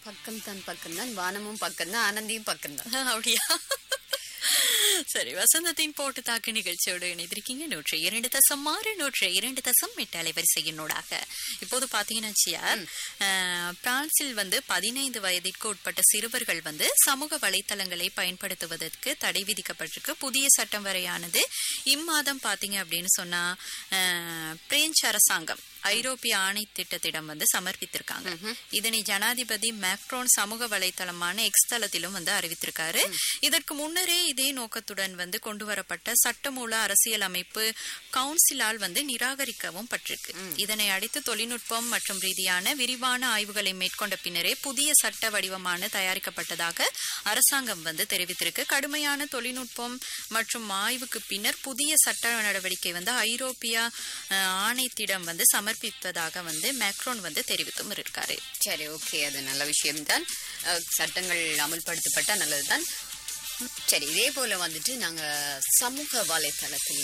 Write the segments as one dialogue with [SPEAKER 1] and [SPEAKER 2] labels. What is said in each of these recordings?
[SPEAKER 1] பக்கம் தான் வானமும் பக்கம் தான் ஆனந்தியும் பக்கம் தான்.
[SPEAKER 2] அப்படியா? சரி, வசந்தத்தின் போட்டு தாக்கு நிகழ்ச்சியோடு இணைந்திருக்கீங்க. 102.6 102.8 அலைவரிசையினூடாக. இப்போது பாத்தீங்கன்னா பிரான்சில் 15 வயதிற்கு உட்பட்ட சிறுவர்கள் சமூக வலைத்தளங்களை பயன்படுத்துவதற்கு தடை விதிக்கப்பட்டிருக்கு. புதிய சட்டம் வரையானது இம்மாதம் பாத்தீங்க அப்படின்னு சொன்னா பிரெஞ்சு அரசாங்கம் ஐரோப்பிய ஆணை திட்டத்திடம் சமர்ப்பித்திருக்காங்க. இதனை ஜனாதிபதி மேக்ரோன் சமூக வலைத்தளமான எக்ஸ் தளத்திலும் அறிவித்திருக்காரு. இதற்கு முன்னரே இதே நோக்கத்துடன் கொண்டு வரப்பட்ட சட்டமூல அரசியல் அமைப்பு கவுன்சிலால் நிராகரிக்கவும் பட்டிருக்கு. இதனை அடுத்து தொழில்நுட்பம் மற்றும் ரீதியான விரிவான ஆய்வுகளை மேற்கொண்ட பின்னரே புதிய சட்ட வடிவமான தயாரிக்கப்பட்டதாக அரசாங்கம் தெரிவித்திருக்கு. கடுமையான தொழில்நுட்பம் மற்றும் ஆய்வுக்கு பின்னர் புதிய சட்ட நடவடிக்கை ஐரோப்பிய ஆணையத்திடம் சமர்ப்பிப்பதாக மேக்ரோன் தெரிவித்தும் இருக்காரு.
[SPEAKER 1] சரி, ஓகே, அது நல்ல விஷயம்தான். சட்டங்கள் அமல்படுத்தப்பட்டா நல்லதுதான். சரி, இதே போல நாங்க சமூக வலைத்தளத்துல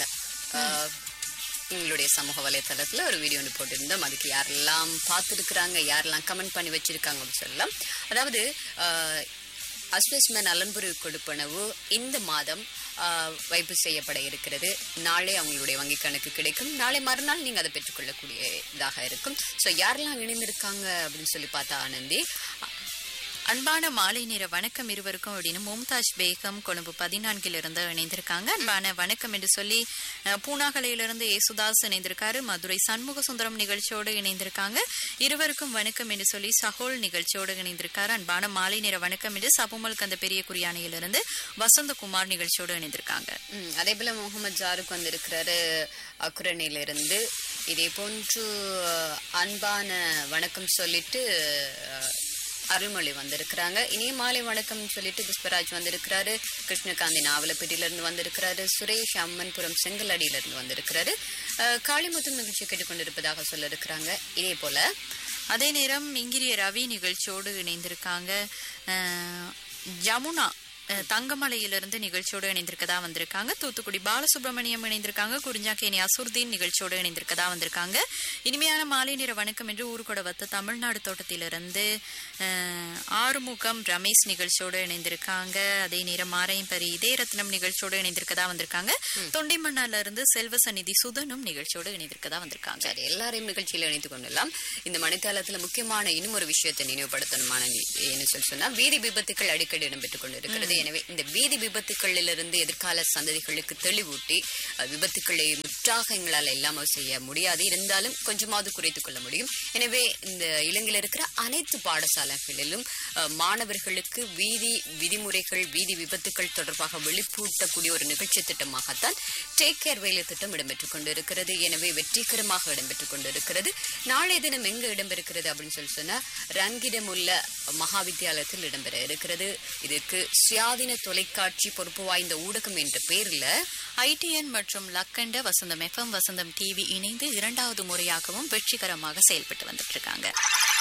[SPEAKER 1] எங்களுடைய சமூக வலைத்தளத்துல ஒரு வீடியோ ஒன்று போட்டிருந்தோம். அதுக்கு யாரெல்லாம் பார்த்துருக்குறாங்க, யாரெல்லாம் கமெண்ட் பண்ணி வச்சிருக்காங்க அப்படின்னு சொல்லலாம். அதாவது அஸ்வஸ்மன் அலன்புரி கொடுப்பனவு இந்த மாதம் வைப்பு செய்யப்பட இருக்கிறது. நாளை அவங்களுடைய வங்கி கணக்கு கிடைக்கும். நாளை மறுநாள் நீங்க அதை பெற்றுக்கொள்ளக்கூடிய இதாக இருக்கும். ஸோ யாரெல்லாம் இணைந்திருக்காங்க அப்படின்னு சொல்லி பார்த்தா ஆனந்தி,
[SPEAKER 2] அன்பான மாலை நேர வணக்கம் இருவருக்கும் அப்படின்னு மும்தாஜ் பேகம் கொழும்பு 14 இணைந்திருக்காங்க. அன்பான வணக்கம் என்று சொல்லி பூனாகலையிலிருந்து ஏசுதாஸ் இணைந்திருக்காரு. மதுரை சண்முக சுந்தரம் நிகழ்ச்சியோடு இணைந்திருக்காங்க. இருவருக்கும் வணக்கம் என்று சொல்லி சஹோல் நிகழ்ச்சியோடு இணைந்திருக்காரு. அன்பான மாலை நேர வணக்கம் என்று சபுமல் கந்த பெரிய குறியானையிலிருந்து வசந்தகுமார் நிகழ்ச்சியோடு இணைந்திருக்காங்க.
[SPEAKER 1] அதே போல முகமது ஜாருக் வந்திருக்கிறாரு அக்குரணிலிருந்து. இதே போன்று அன்பான வணக்கம் சொல்லிட்டு அருள்மொழி வந்திருக்கிறாங்க. இனிய மாலை வணக்கம் சொல்லிட்டு புஷ்பராஜ் வந்திருக்கிறாரு. கிருஷ்ணகாந்தி நாவலப்பேட்டிலிருந்து வந்திருக்கிறாரு. சுரேஷ் அம்மன்புரம் செங்கலடியிலிருந்து வந்திருக்கிறாரு. காளிமுத்து நிகழ்ச்சி கேட்டுக்கொண்டிருப்பதாக சொல்ல இருக்கிறாங்க. இதே போல
[SPEAKER 2] அதே நேரம் இங்கிரிய ரவி நிகழ்ச்சியோடு இணைந்திருக்காங்க. ஜமுனா தங்கமலையிலிருந்து நிகழ்ச்சியோடு இணைந்திருக்கதா வந்திருக்காங்க. தூத்துக்குடி பாலசுப்ரமணியம் இணைந்திருக்காங்க. குறிஞ்சாக்கேணி அசுர்தீன் நிகழ்ச்சியோடு இணைந்திருக்கதா வந்திருக்காங்க. இனிமையான மாலை நேர வணக்கம் என்று ஊருகொடவத்த தமிழ்நாடு தோட்டத்திலிருந்து ஆறுமுகம் ரமேஷ் நிகழ்ச்சியோடு இணைந்திருக்காங்க. அதே நேரம் மாரையம்பரி இதே ரத்னம் நிகழ்ச்சியோடு இணைந்திருக்கதா வந்திருக்காங்க. தொண்டைமண்ணால இருந்து செல்வசநிதி சுதனும் நிகழ்ச்சியோடு இணைந்திருக்கதா வந்திருக்காங்க.
[SPEAKER 1] எல்லாரையும் நிகழ்ச்சியில் இணைத்துக் கொள்ளலாம். இந்த மணித்தாளத்துல முக்கியமான இன்னும் ஒரு விஷயத்தை நினைவுபடுத்தணுமான என்ன சொல்லி சொன்னா, வீதி விபத்துக்கள் அடிக்கடி இடம்பெற்றுக் கொண்டிருக்கிறது. எனவே இந்த வீதி விபத்துக்களிலிருந்து எதிர்கால சந்ததிகளுக்கு தெளிவூட்டி விபத்துக்களை முற்றாக எங்களால் இல்லாமல் செய்ய முடியாது, இருந்தாலும் கொஞ்சமாவது குறைத்துக் கொள்ள முடியும். எனவே இந்த இலங்கையில் இருக்கிற அனைத்து பாடசாலைகளிலும் மாணவர்களுக்கு வீதி விதிமுறைகள் வீதி விபத்துக்கள் தொடர்பாக விழிப்பூட்டக்கூடிய ஒரு நிகழ்ச்சி திட்டமாகத்தான் டேக் கேர் வேலை திட்டம் இடம்பெற்றுக் கொண்டிருக்கிறது. எனவே வெற்றிகரமாக இடம்பெற்றுக் கொண்டிருக்கிறது. நாளைய தினம் எங்க இடம்பெறுகிறது அப்படின்னு சொல்லி சொன்னா ரங்கிடம் உள்ள மகாவித்தியாலயத்தில் இடம்பெற இருக்கிறது. இதற்கு சுயாதீன தொலைக்காட்சி பொறுப்பு வாய்ந்த ஊடகம் என்ற பெயரில்
[SPEAKER 2] ITN மற்றும் லக்கண்ட வசந்தம் FM வசந்தம் TV இணைந்து 2வது முறையாகவும் வெற்றிகரமாக செயல்பட்டு வந்துட்டு இருக்காங்க.